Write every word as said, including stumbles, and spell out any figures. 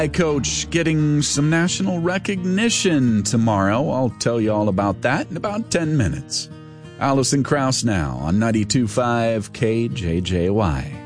Coach getting some national recognition tomorrow. I'll tell you all about that in about ten minutes. Allison Krauss now on ninety-two point five K J J Y.